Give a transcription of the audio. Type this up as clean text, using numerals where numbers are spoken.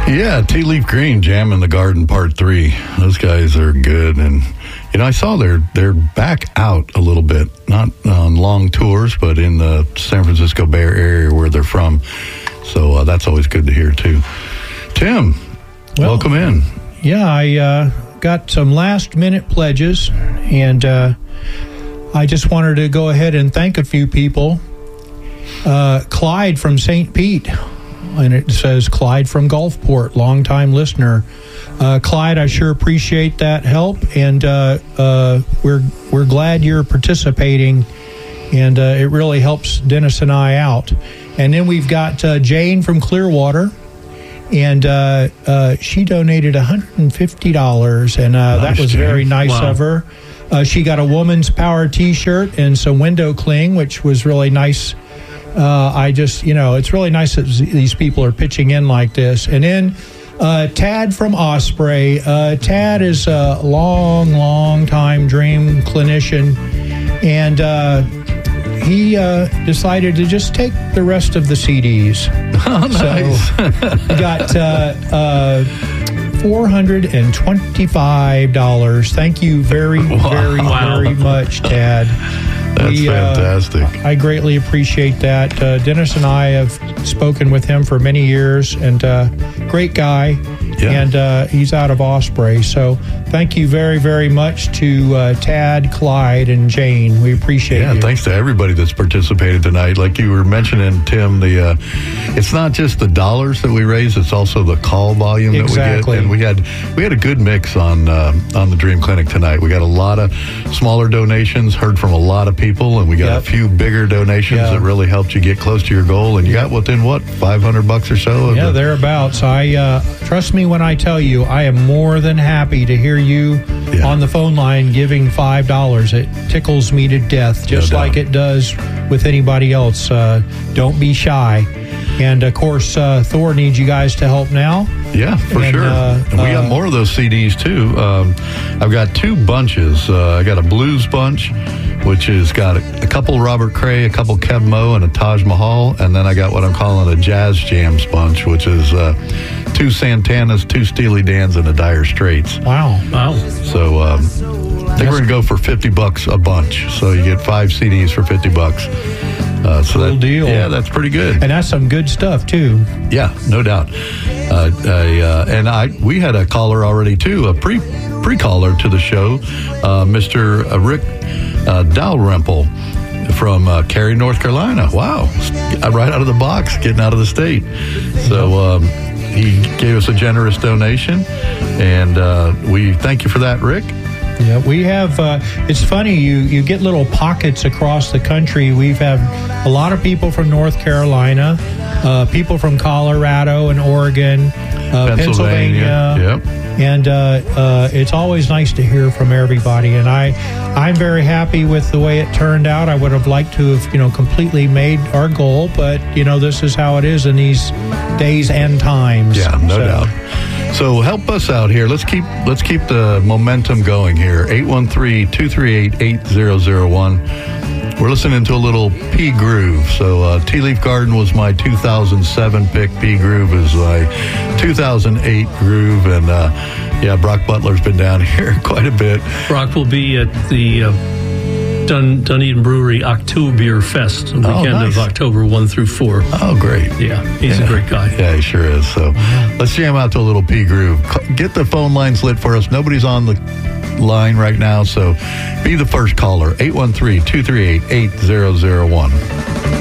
Yeah, Tea Leaf Green, Jam in the Garden Part 3. Those guys are good. And, I saw they're back out a little bit. Not on long tours, but in the San Francisco Bay Area where they're from. So that's always good to hear, too. Tim, welcome in. Yeah, I got some last-minute pledges, and I just wanted to go ahead and thank a few people. Clyde from St. Pete, and it says Clyde from Gulfport, longtime listener. Clyde, I sure appreciate that help, and we're glad you're participating, and it really helps Dennis and I out. And then we've got Jane from Clearwater, and she donated $150, and that was very nice of her. She got a Woman's Power T-shirt and some window cling, which was really nice. It's really nice that these people are pitching in like this. And then Tad from Osprey. Tad is a long time dream clinician, and he decided to just take the rest of the CDs. Oh, nice. So we got $425. Thank you very much, Tad. That's fantastic. I greatly appreciate that. Dennis and I have spoken with him for many years, and great guy. Yeah. And he's out of Osprey. So thank you very, very much to Tad, Clyde, and Jane. We appreciate it. Yeah, thanks to everybody that's participated tonight. Like you were mentioning, Tim, it's not just the dollars that we raise; it's also the call volume that we get. And we had a good mix on the Dream Clinic tonight. We got a lot of smaller donations, heard from a lot of people, and we got a few bigger donations that really helped you get close to your goal. And you got within $500 or so? Yeah, thereabouts. Trust me when I tell you, I am more than happy to hear you on the phone line giving $5. It tickles me to death, just like it does with anybody else. Don't be shy. And, of course, Thor needs you guys to help now. Yeah, for sure. And we got more of those CDs, too. I've got two bunches. I got a blues bunch, which has got a couple Robert Cray, a couple Kev Mo, and a Taj Mahal. And then I got what I'm calling a Jazz Jams bunch, which is two Santanas, two Steely Dans, and a Dire Straits. Wow. So I think we're going to go for $50 a bunch. So you get 5 CDs for $50. Cool deal. Yeah, that's pretty good. And that's some good stuff, too. Yeah, no doubt. We had a caller already, too, a pre-caller to the show, Mr. Rick Dalrymple from Cary, North Carolina. Wow. Right out of the box, getting out of the state. So he gave us a generous donation, and we thank you for that, Rick. Yeah, we have, it's funny, you get little pockets across the country. We've had a lot of people from North Carolina, people from Colorado and Oregon, Pennsylvania. Yep. And it's always nice to hear from everybody. And I'm very happy with the way it turned out. I would have liked to have, completely made our goal, but, this is how it is in these days and times. Yeah, no doubt. So help us out here. Let's keep the momentum going here. 813-238-8001. We're listening to a little P Groove. So Tea Leaf Garden was my 2007 pick. P Groove is my 2008 groove. And Brock Butler's been down here quite a bit. Brock will be at the Dunedin Brewery Oktober Fest, the weekend of October 1 through 4. Oh, great. Yeah, he's a great guy. Yeah, he sure is. So let's jam out to a little P Groove. Get the phone lines lit for us. Nobody's on the line right now, so be the first caller. 813-238-8001.